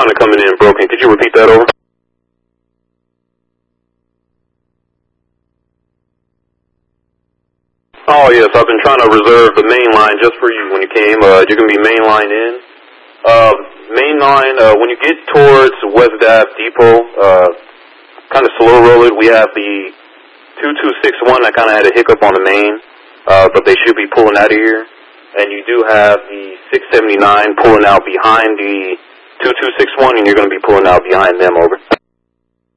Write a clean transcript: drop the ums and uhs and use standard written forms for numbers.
kind of coming in broken. Could you repeat that over? Oh, yes, I've been trying to reserve the main line just for you when you came. You're going to be main line in. Main line, when you get towards West Ave Depot, kind of slow roll it. We have the 2261 that kind of had a hiccup on the main, but they should be pulling out of here. And you do have the 679 pulling out behind the 2261, and you're going to be pulling out behind them, over.